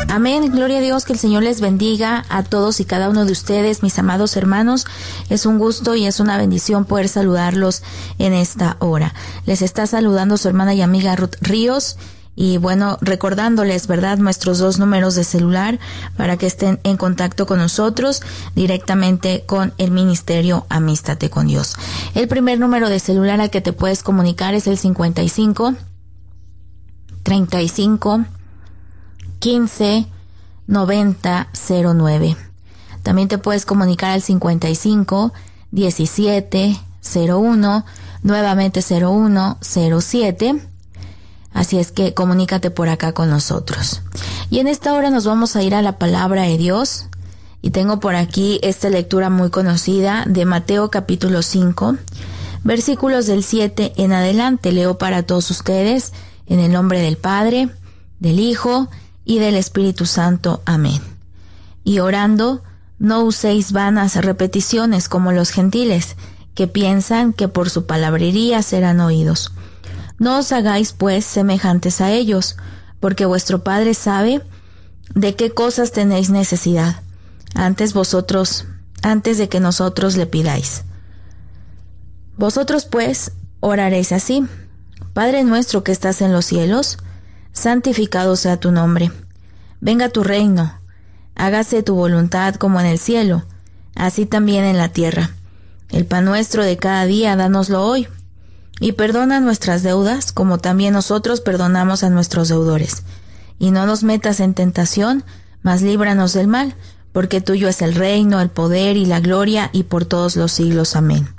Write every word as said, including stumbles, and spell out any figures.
Amén. Gloria a Dios, que el Señor les bendiga a todos y cada uno de ustedes, mis amados hermanos. Es un gusto y es una bendición poder saludarlos en esta hora. Les está saludando su hermana y amiga Ruth Ríos. Y bueno, recordándoles, ¿verdad?, nuestros dos números de celular para que estén en contacto con nosotros directamente con el Ministerio Amístate con Dios. El primer número de celular al que te puedes comunicar es el cincuenta y cinco, treinta y cinco, quince, noventa, cero nueve. También te puedes comunicar al cincuenta y cinco, diecisiete, cero uno, nuevamente cero uno, cero siete. Así es que comunícate por acá con nosotros. Y en esta hora nos vamos a ir a la palabra de Dios. Y tengo por aquí esta lectura muy conocida de Mateo capítulo cinco, versículos del siete en adelante. Leo para todos ustedes en el nombre del Padre, del Hijo y del Espíritu Santo. Amén. Y orando, no uséis vanas repeticiones como los gentiles, que piensan que por su palabrería serán oídos. No os hagáis, pues, semejantes a ellos, porque vuestro Padre sabe de qué cosas tenéis necesidad, antes vosotros, antes de que nosotros le pidáis. Vosotros, pues, oraréis así: Padre nuestro que estás en los cielos, santificado sea tu nombre. Venga tu reino, hágase tu voluntad como en el cielo, así también en la tierra. El pan nuestro de cada día, dánoslo hoy. Y perdona nuestras deudas, como también nosotros perdonamos a nuestros deudores. Y no nos metas en tentación, mas líbranos del mal, porque tuyo es el reino, el poder y la gloria, y por todos los siglos. Amén.